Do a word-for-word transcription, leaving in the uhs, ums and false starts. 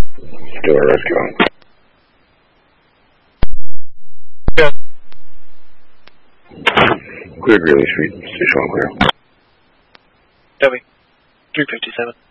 Stewart Rescue. Yeah. Clear Greeley Street, station one clear. Copy. three fifty-seven.